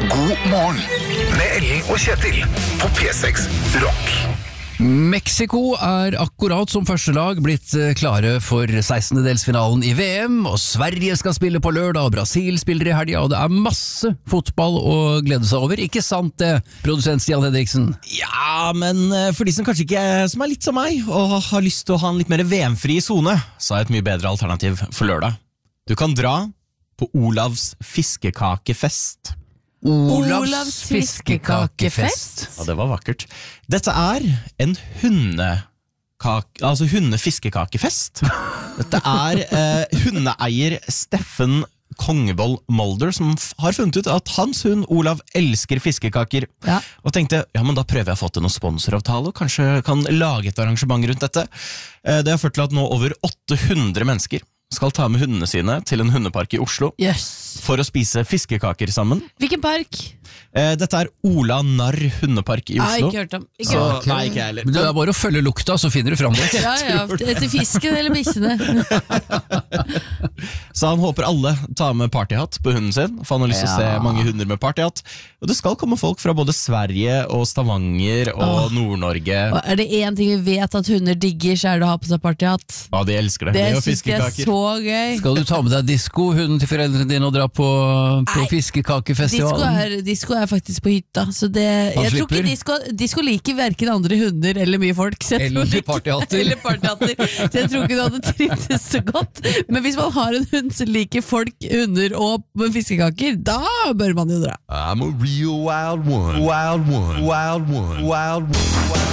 God morgen med Ellen og Kjetil på P6 Rock. Mexico akkurat som første lag blitt klare for 16-delsfinalen i VM, og Sverige skal spille på lørdag, og Brasil spiller i helga, og det masse fotball å glede seg over. Ikke sant det, produsent Stian Henriksen? Ja, men for de som kanskje ikke som litt som meg, og har lyst til å ha en litt mer VM-fri zone, så et mye bedre alternativ for lørdag. Du kan dra på Olavs fiskekakefest. Olavs fiskekakefest? Ja, det var vakkert. Dette en hundefiskekakefest. Dette hundeeier Steffen Kongevold Molder som har funnet ut at hans hund Olav elsker fiskekaker. Ja. Og tenkte, ja, men da prøver jeg å få til noen sponsoravtale, og kanskje kan lage et arrangement rundt dette. Det har ført til at nå over 800 mennesker skal ta med hundene sine til en hundepark i Oslo for å spise fiskekaker sammen. Hvilken park? Dette Ola Narr hundepark i Oslo. Ikke hørt om. Nei, ikke heller. Men det bare å følge lukta, så finner du fram det. Ja, etter fisken eller bikkjene. Så han håper alle tar med partyhatt på hunden sin, for han har lyst til å se mange hunder med partyhatt. Og det skal komme folk fra både Sverige og Stavanger og Nord-Norge. Og det en ting vi vet at hunder digger, så det å ha på seg partyhatt. Ja, de elsker det. Det og synes jeg så gøy. Skal du ta med deg disko-hunden til foreldrene dine og dra på fiskekakefestivalen? Disko faktisk på hytta, så jeg tror ikke disko liker hverken andre hunder eller mye folk. Eller partyhatter. Så jeg tror ikke du hadde trivdes så godt. Men hvis man har en hund som liker folk, hunder og fiskekaker, da bør man jo dra. I'm a real wild one. Wild one. Wild one. Wild one.